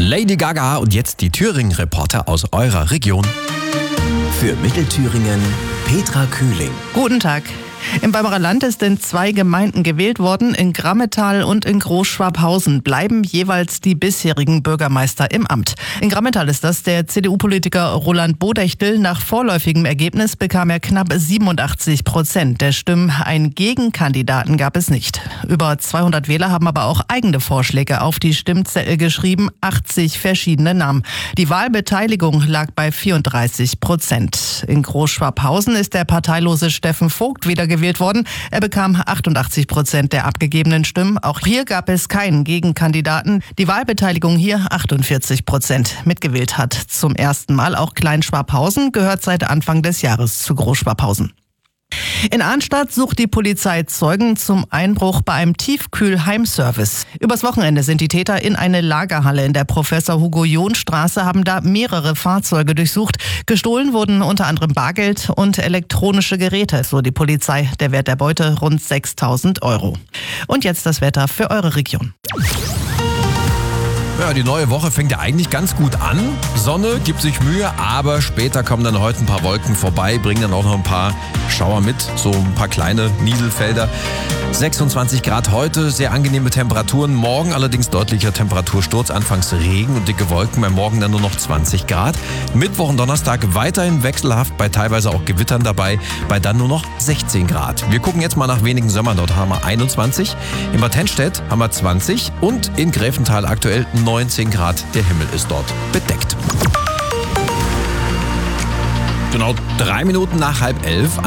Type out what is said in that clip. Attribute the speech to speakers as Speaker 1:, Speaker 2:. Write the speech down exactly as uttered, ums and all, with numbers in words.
Speaker 1: Lady Gaga und jetzt die Thüringen-Reporter aus eurer Region.
Speaker 2: Für Mittelthüringen Petra Kühling.
Speaker 3: Guten Tag. Im Weimarer Land ist in zwei Gemeinden gewählt worden. In Grammetal und in Großschwabhausen bleiben jeweils die bisherigen Bürgermeister im Amt. In Grammetal ist das der C D U-Politiker Roland Bodechtel. Nach vorläufigem Ergebnis bekam er knapp siebenundachtzig Prozent der Stimmen. Einen Gegenkandidaten gab es nicht. Über zweihundert Wähler haben aber auch eigene Vorschläge auf die Stimmzettel geschrieben. achtzig verschiedene Namen. Die Wahlbeteiligung lag bei vierunddreißig Prozent. In Großschwabhausen ist der parteilose Steffen Vogt wieder gewählt worden. Er bekam achtundachtzig Prozent der abgegebenen Stimmen. Auch hier gab es keinen Gegenkandidaten. Die Wahlbeteiligung hier achtundvierzig Prozent. Mitgewählt hat zum ersten Mal auch Klein-Schwabhausen, gehört seit Anfang des Jahres zu Groß-Schwabhausen. In Arnstadt sucht die Polizei Zeugen zum Einbruch bei einem Tiefkühlheimservice. Übers Wochenende sind die Täter in eine Lagerhalle in der Professor-Hugo-John-Straße, haben da mehrere Fahrzeuge durchsucht. Gestohlen wurden unter anderem Bargeld und elektronische Geräte, so die Polizei. Der Wert der Beute rund sechstausend Euro. Und jetzt das Wetter für eure Region.
Speaker 1: Ja, die neue Woche fängt ja eigentlich ganz gut an. Sonne gibt sich Mühe, aber später kommen dann heute ein paar Wolken vorbei, bringen dann auch noch ein paar Schauer mit, so ein paar kleine Nieselfelder. sechsundzwanzig Grad heute, sehr angenehme Temperaturen. Morgen allerdings deutlicher Temperatursturz, anfangs Regen und dicke Wolken, bei Morgen dann nur noch zwanzig Grad. Mittwoch und Donnerstag weiterhin wechselhaft, bei teilweise auch Gewittern dabei, bei dann nur noch sechzehn Grad. Wir gucken jetzt mal nach wenigen Sommern, dort haben wir einundzwanzig. In Bad Hennstedt haben wir zwanzig und in Gräfenthal aktuell neunzehn Grad. Der Himmel ist dort bedeckt. Genau drei Minuten nach halb elf.